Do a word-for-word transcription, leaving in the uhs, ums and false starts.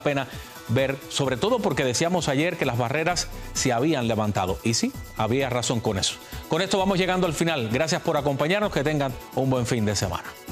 pena ver, sobre todo porque decíamos ayer que las barreras se habían levantado. Y sí, había razón con eso. Con esto vamos llegando al final. Gracias por acompañarnos. Que tengan un buen fin de semana.